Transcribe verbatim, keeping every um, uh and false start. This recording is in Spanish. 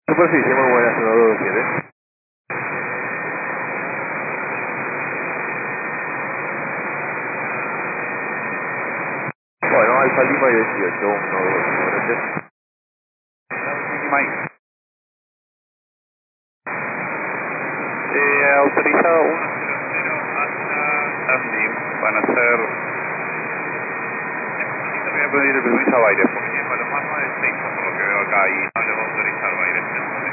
Superficie, muy buena, uno dos siete. Bueno, Alfa Lima y dieciocho, uno dos gracias. Mike. Eh, autorizado uno cero cero hasta Sandy. Van a ser... Ahorita voy a pedir el permiso a Baires, porque tiene Palomar nueve seis por lo que veo acá y no le voy a autorizar Baires en este momento.